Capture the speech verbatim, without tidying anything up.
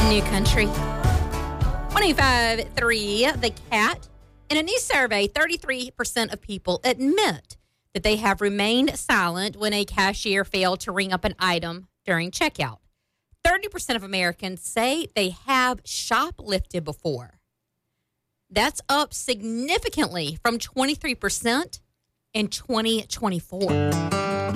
New Country. one oh five point three The Cat. In a new survey, thirty-three percent of people admit that they have remained silent when a cashier failed to ring up an item during checkout. thirty percent of Americans say they have shoplifted before. That's up significantly from twenty-three percent in twenty twenty-four.